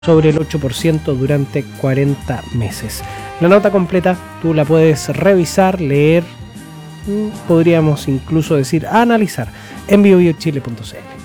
sobre el 8% durante 40 meses. La nota completa tú la puedes revisar, leer, podríamos incluso decir analizar en biobiochile.cl.